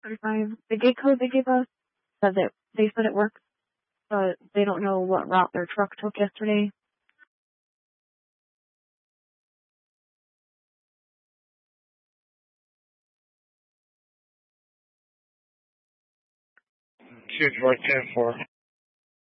35. The gate code they gave us said that they said it works, but they don't know what route their truck took yesterday. Choose right 10-4.